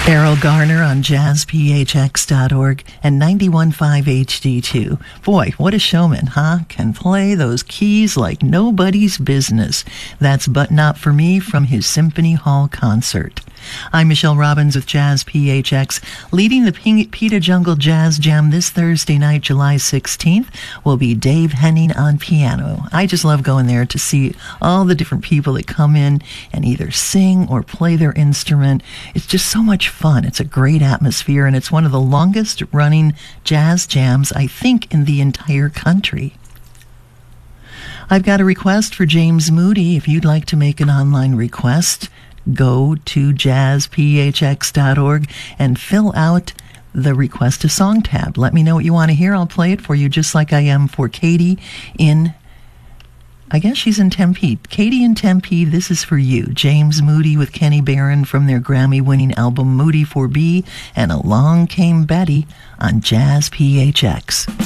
Errol Garner on jazzphx.org and 91.5 HD2. Boy, what a showman, huh? Can play those keys like nobody's business. That's But Not For Me from his Symphony Hall concert. I'm Michelle Robbins with Jazz PHX. Leading the Peta Jungle Jazz Jam this Thursday night, July 16th, will be Dave Henning on piano. I just love going there to see all the different people that come in and either sing or play their instrument. It's just so much fun. It's a great atmosphere, and it's one of the longest running jazz jams, I think, in the entire country. I've got a request for James Moody. If you'd like to make an online request, go to jazzphx.org and fill out the Request a Song tab. Let me know what you want to hear. I'll play it for you just like I am for Katie in, I guess she's in Tempe. Katie in Tempe, this is for you. James Moody with Kenny Barron from their Grammy-winning album Moody 4B, and Along Came Betty on Jazz PHX.